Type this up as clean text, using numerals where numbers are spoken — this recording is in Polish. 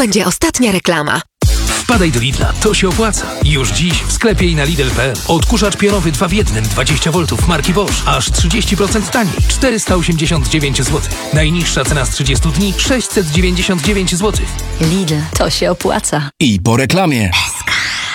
będzie ostatnia reklama. Wpadaj do Lidla, to się opłaca. Już dziś w sklepie i na Lidl.pl. Odkurzacz pionowy 2 w 1, 20V marki Bosch. Aż 30% taniej, 489 zł. Najniższa cena z 30 dni, 699 zł. Lidl, to się opłaca. I po reklamie.